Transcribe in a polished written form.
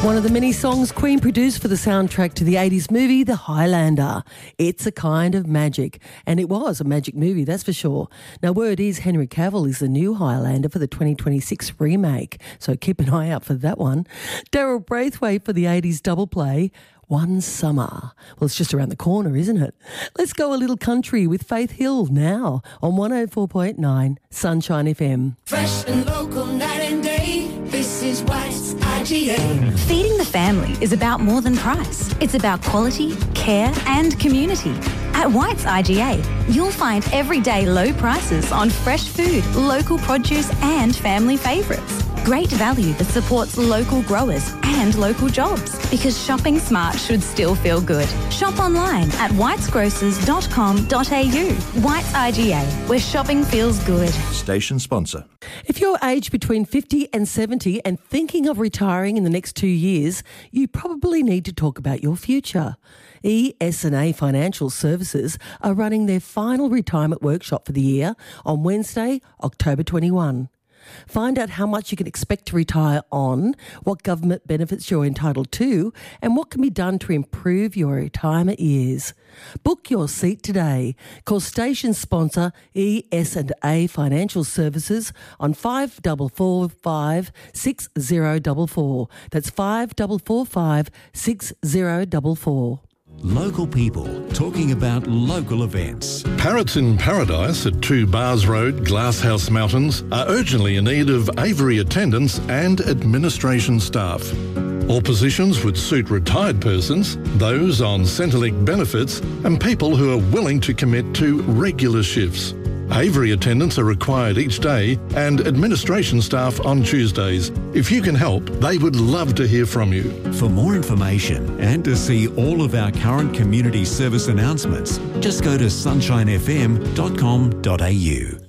One of the many songs Queen produced for the soundtrack to the 80s movie, The Highlander. It's a kind of magic. And it was a magic movie, that's for sure. Now, word is Henry Cavill is the new Highlander for the 2026 remake. So keep an eye out for that one. Daryl Braithwaite for the 80s double play, One Summer. Well, it's just around the corner, isn't it? Let's go a little country with Faith Hill now on 104.9 Sunshine FM. Fresh and local, night and day. This is White's IGA. Feeding the family is about more than price. It's about quality, care and community. At White's IGA, you'll find everyday low prices on fresh food, local produce and family favourites. Great value that supports local growers and local jobs, because shopping smart should still feel good. Shop online at whitesgrocers.com.au. White's IGA, where shopping feels good. Station sponsor. If you're aged between 50 and 70 and thinking of retiring in the next 2 years, you probably need to talk about your future. ES&A Financial Services are running their final retirement workshop for the year on Wednesday, October 21. Find out how much you can expect to retire on, what government benefits you're entitled to, and what can be done to improve your retirement years. Book your seat today. Call station sponsor ES&A Financial Services on 5445 6044. That's 5445 6044. Local people talking about local events. Parrots in Paradise at 2 Bars Road, Glasshouse Mountains are urgently in need of aviary attendants and administration staff. All positions would suit retired persons, those on Centrelink benefits and people who are willing to commit to regular shifts. Aviary attendants are required each day and administration staff on Tuesdays. If you can help, they would love to hear from you. For more information and to see all of our current community service announcements, just go to sunshinefm.com.au.